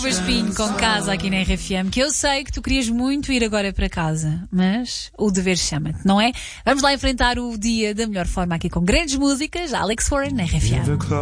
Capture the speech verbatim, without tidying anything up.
Espinho com casa aqui na R F M, que eu sei que tu querias muito ir agora para casa, mas o dever chama-te, não é? Vamos lá enfrentar o dia da melhor forma aqui com grandes músicas. Alex Warren na R F M.